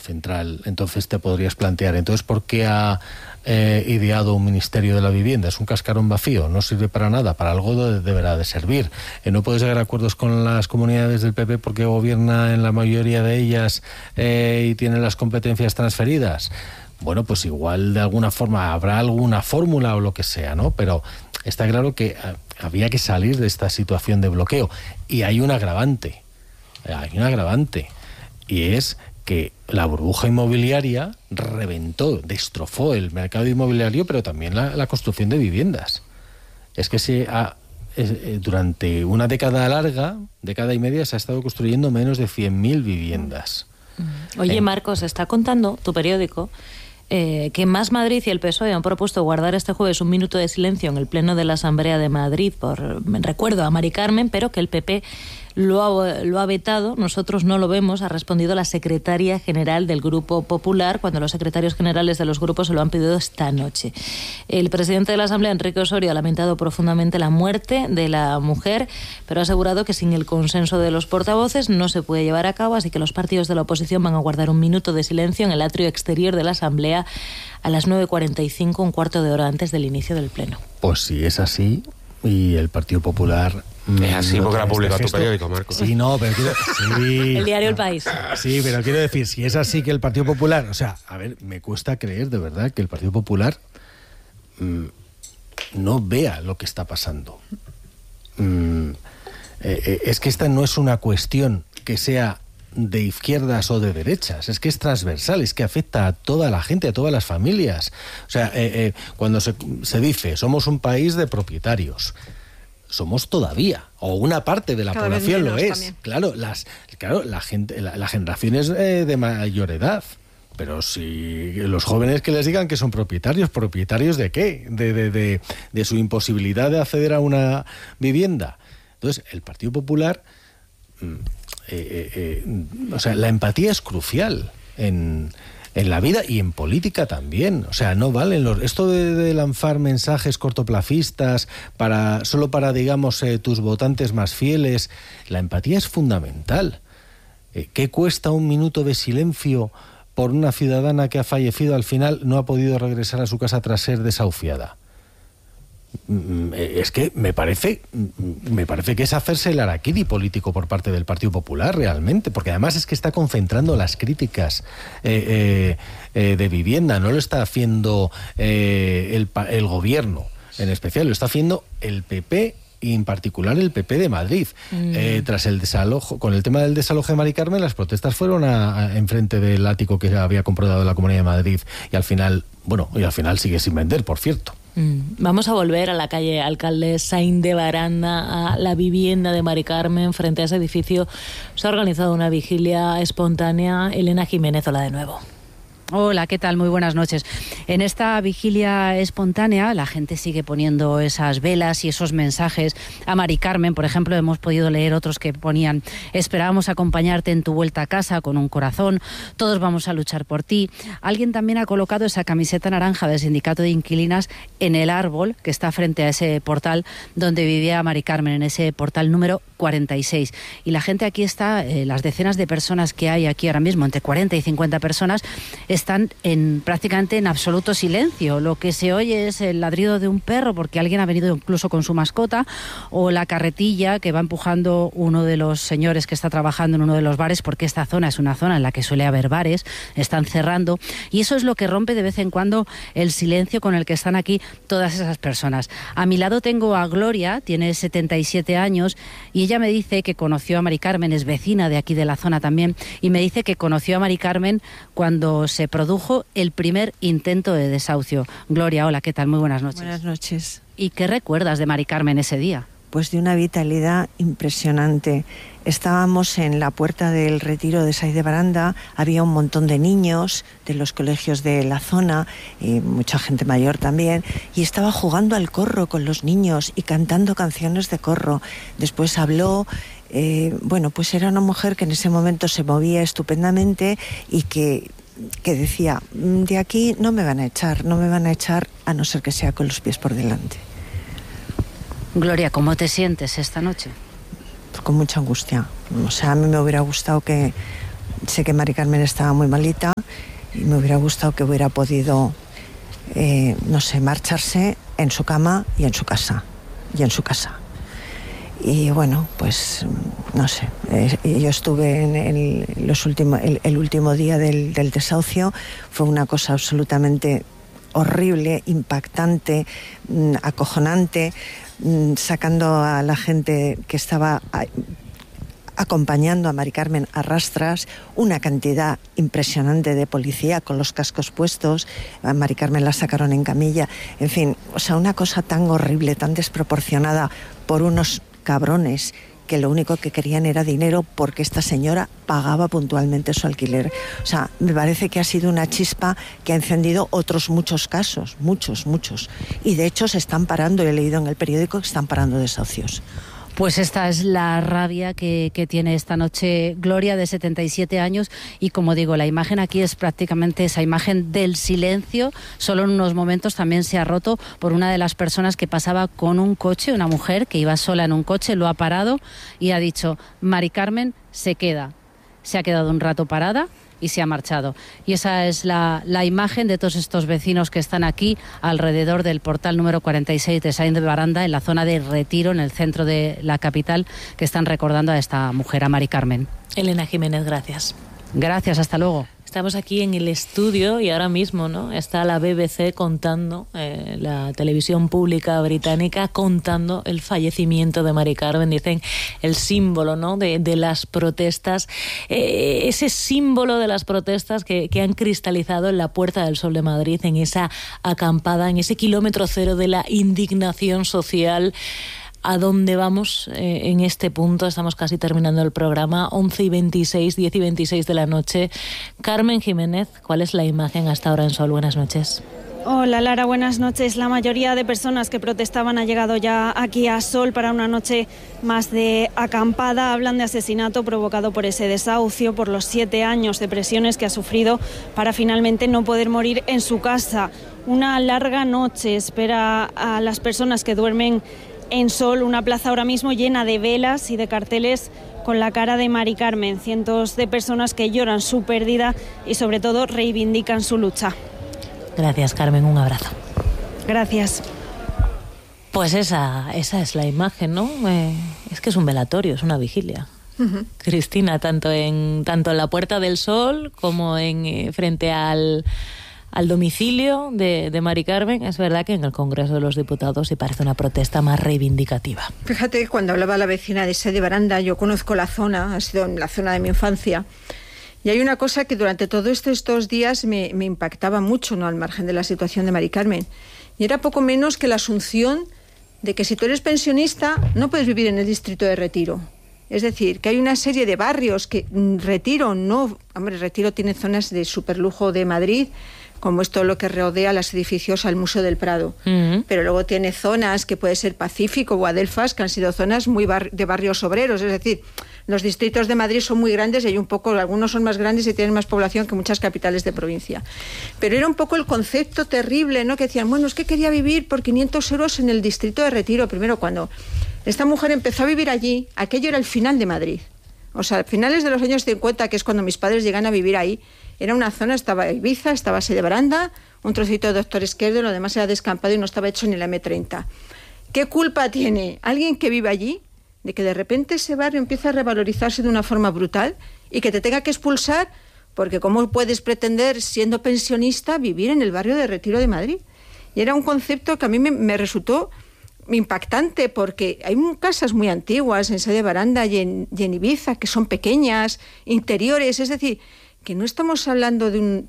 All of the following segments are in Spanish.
central. Entonces te podrías plantear, entonces, ¿por qué ha ideado un Ministerio de la Vivienda? Es un cascarón vacío, no sirve para nada, para algo deberá de servir. No puedes llegar a acuerdos con las comunidades del PP porque gobierna en la mayoría de ellas y tiene las competencias transferidas. Bueno, pues igual de alguna forma habrá alguna fórmula o lo que sea, ¿no? Pero está claro que había que salir de esta situación de bloqueo. Y hay un agravante, y es que la burbuja inmobiliaria reventó, destrozó el mercado inmobiliario, pero también la construcción de viviendas. Es que durante una década larga, década y media, se ha estado construyendo menos de 100.000 viviendas. Oye, Marcos, está contando tu periódico que Más Madrid y el PSOE han propuesto guardar este jueves un minuto de silencio en el Pleno de la Asamblea de Madrid por recuerdo a Mari Carmen, pero que el PP lo ha vetado. Nosotros no lo vemos, ha respondido la secretaria general del Grupo Popular, cuando los secretarios generales de los grupos se lo han pedido esta noche. El presidente de la Asamblea, Enrique Osorio, ha lamentado profundamente la muerte de la mujer, pero ha asegurado que sin el consenso de los portavoces no se puede llevar a cabo, así que los partidos de la oposición van a guardar un minuto de silencio en el atrio exterior de la Asamblea a las 9:45, un cuarto de hora antes del inicio del Pleno. Pues si es así, y el Partido Popular... Es así porque la publica tu periódico, Marcos. Sí, no, pero sí. El diario El País. Sí, pero quiero decir, si es así que el Partido Popular... O sea, a ver, me cuesta creer de verdad que el Partido Popular no vea lo que está pasando. Es que esta no es una cuestión que sea de izquierdas o de derechas, es que es transversal, es que afecta a toda la gente, a todas las familias. O sea, cuando se dice, somos un país de propietarios, somos todavía, o una parte de la cada población lo es. También. Claro, la generación es de mayor edad. Pero si los jóvenes que les digan que son propietarios ¿de qué? De su imposibilidad de acceder a una vivienda. Entonces, el Partido Popular, o sea, la empatía es crucial en la vida y en política también. O sea, no valen esto de lanzar mensajes cortoplacistas solo para, digamos, tus votantes más fieles. La empatía es fundamental. ¿Qué cuesta un minuto de silencio por una ciudadana que ha fallecido, al final no ha podido regresar a su casa tras ser desahuciada? Es que me parece que es hacerse el harakiri político por parte del Partido Popular realmente, porque además es que está concentrando las críticas de vivienda, no lo está haciendo el gobierno en especial, lo está haciendo el PP y en particular el PP de Madrid. Tras el desalojo, con el tema del desalojo de Mari Carmen, las protestas fueron enfrente del ático que había comprado la Comunidad de Madrid y al final sigue sin vender, por cierto. Vamos a volver a la calle Alcalde Sainz de Baranda, a la vivienda de Mari Carmen. Frente a ese edificio se ha organizado una vigilia espontánea. Elena Jiménez, hola de nuevo. Hola, ¿qué tal? Muy buenas noches. En esta vigilia espontánea la gente sigue poniendo esas velas y esos mensajes a Mari Carmen. Por ejemplo, hemos podido leer otros que ponían: esperábamos acompañarte en tu vuelta a casa con un corazón, todos vamos a luchar por ti. Alguien también ha colocado esa camiseta naranja del Sindicato de Inquilinas en el árbol que está frente a ese portal donde vivía Mari Carmen, en ese portal número 46. Y la gente aquí está, las decenas de personas que hay aquí ahora mismo, entre 40 y 50 personas, están prácticamente en absoluto silencio. Lo que se oye es el ladrido de un perro porque alguien ha venido incluso con su mascota, o la carretilla que va empujando uno de los señores que está trabajando en uno de los bares, porque esta zona es una zona en la que suele haber bares, están cerrando, y eso es lo que rompe de vez en cuando el silencio con el que están aquí todas esas personas. A mi lado tengo a Gloria, tiene 77 años, y ella me dice que conoció a Mari Carmen, es vecina de aquí de la zona también, y me dice que conoció a Mari Carmen cuando se produjo el primer intento de desahucio. Gloria, hola, ¿qué tal? Muy buenas noches. Buenas noches. ¿Y qué recuerdas de Mari Carmen ese día? Pues de una vitalidad impresionante. Estábamos en la puerta del retiro de Sainz de Baranda, había un montón de niños de los colegios de la zona y mucha gente mayor también, y estaba jugando al corro con los niños y cantando canciones de corro. Después habló. Pues era una mujer que en ese momento se movía estupendamente y que decía: de aquí no me van a echar a no ser que sea con los pies por delante. Gloria, ¿cómo te sientes esta noche? Con mucha angustia. O sea, a mí me hubiera gustado sé que Mari Carmen estaba muy malita, y me hubiera gustado que hubiera podido, no sé, marcharse en su cama y en su casa. Y bueno, pues no sé, yo estuve en el último día del desahucio. Fue una cosa absolutamente horrible, impactante, acojonante, sacando a la gente que estaba acompañando a Mari Carmen a rastras, una cantidad impresionante de policía con los cascos puestos. A Mari Carmen la sacaron en camilla, en fin, o sea, una cosa tan horrible, tan desproporcionada por unos cabrones que lo único que querían era dinero porque esta señora pagaba puntualmente su alquiler. O sea, me parece que ha sido una chispa que ha encendido otros muchos casos, muchos. Y de hecho se están parando, he leído en el periódico que están parando desahucios. Pues esta es la rabia que tiene esta noche Gloria, de 77 años, y como digo, la imagen aquí es prácticamente esa imagen del silencio. Solo en unos momentos también se ha roto por una de las personas que pasaba con un coche, una mujer que iba sola en un coche, lo ha parado y ha dicho: Mari Carmen se queda. Se ha quedado un rato parada y se ha marchado. Y esa es la imagen de todos estos vecinos que están aquí alrededor del portal número 46 de Sáenz de Baranda, en la zona de Retiro, en el centro de la capital, que están recordando a esta mujer, a Mari Carmen. Elena Jiménez, gracias. Gracias, hasta luego. Estamos aquí en el estudio y ahora mismo, ¿no?, está la BBC contando, la televisión pública británica contando el fallecimiento de Mari Carmen. Dicen el símbolo, ¿no?, de las protestas, ese símbolo de las protestas que han cristalizado en la Puerta del Sol de Madrid, en esa acampada, en ese kilómetro cero de la indignación social. ¿A dónde vamos en este punto? Estamos casi terminando el programa, 11:26, 10:26 de la noche. Carmen Jiménez, ¿cuál es la imagen hasta ahora en Sol? Buenas noches. Hola Lara, buenas noches. La mayoría de personas que protestaban ha llegado ya aquí a Sol para una noche más de acampada. Hablan de asesinato provocado por ese desahucio, por los 7 años de presiones que ha sufrido para finalmente no poder morir en su casa. Una larga noche espera a las personas que duermen en Sol, una plaza ahora mismo llena de velas y de carteles con la cara de Mari Carmen. Cientos de personas que lloran su pérdida y sobre todo reivindican su lucha. Gracias, Carmen, un abrazo. Gracias. Pues esa es la imagen, ¿no? Es que es un velatorio, es una vigilia. Uh-huh. Cristina, tanto en la Puerta del Sol como frente al domicilio de Mari Carmen. Es verdad que en el Congreso de los Diputados sí parece una protesta más reivindicativa. Fíjate que cuando hablaba la vecina de Sáenz de Baranda, yo conozco la zona, ha sido en la zona de mi infancia, y hay una cosa que durante todos estos días me impactaba mucho, ¿no?, al margen de la situación de Mari Carmen, y era poco menos que la asunción de que si tú eres pensionista no puedes vivir en el distrito de Retiro. Es decir, que hay una serie de barrios que Retiro no... Hombre, Retiro tiene zonas de superlujo de Madrid, como es todo lo que rodea los edificios al Museo del Prado. Uh-huh. Pero luego tiene zonas que puede ser Pacífico o Adelfas, que han sido zonas muy de barrios obreros. Es decir, los distritos de Madrid son muy grandes y hay un poco, algunos son más grandes y tienen más población que muchas capitales de provincia. Pero era un poco el concepto terrible, ¿no?, que decían, bueno, es que quería vivir por 500 euros en el distrito de Retiro. Primero, cuando esta mujer empezó a vivir allí, aquello era el final de Madrid. O sea, a finales de los años 50, que es cuando mis padres llegan a vivir ahí, era una zona, estaba Ibiza, estaba Sáenz de Baranda, un trocito de Doctor Izquierdo, lo demás era descampado y no estaba hecho ni la M30. ¿Qué culpa tiene alguien que vive allí de que de repente ese barrio empieza a revalorizarse de una forma brutal y que te tenga que expulsar? Porque ¿cómo puedes pretender, siendo pensionista, vivir en el barrio de Retiro de Madrid? Y era un concepto que a mí me resultó impactante, porque hay casas muy antiguas en Sáenz de Baranda y en Ibiza, que son pequeñas, interiores, es decir, que no estamos hablando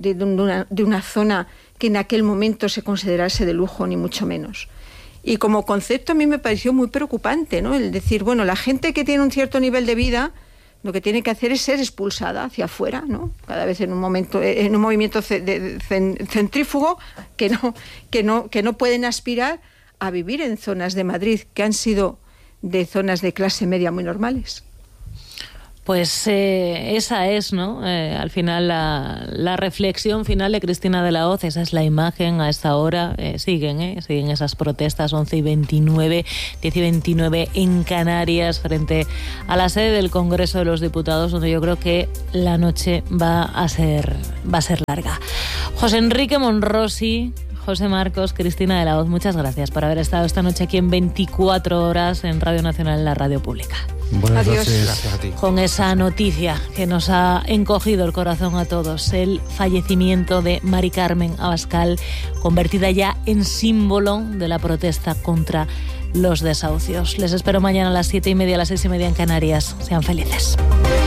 de una zona que en aquel momento se considerase de lujo, ni mucho menos. Y como concepto a mí me pareció muy preocupante, ¿no?, el decir, bueno, la gente que tiene un cierto nivel de vida, lo que tiene que hacer es ser expulsada hacia afuera, ¿no?, cada vez en un movimiento centrífugo, que no pueden aspirar a vivir en zonas de Madrid que han sido de zonas de clase media muy normales. Pues esa es, ¿no? Al final la reflexión final de Cristina de la Hoz, esa es la imagen a esta hora. Siguen esas protestas, 11:29, 10:29 en Canarias, frente a la sede del Congreso de los Diputados, donde yo creo que la noche va a ser larga. José Enrique Monrosi, José Marcos, Cristina de la Hoz, muchas gracias por haber estado esta noche aquí en 24 horas en Radio Nacional, en la radio pública. Buenas Adiós. noches. Gracias a ti. Con esa noticia que nos ha encogido el corazón a todos, el fallecimiento de Mari Carmen Abascal, convertida ya en símbolo de la protesta contra los desahucios. Les espero mañana a las 7:30, a las 6:30 en Canarias. Sean felices.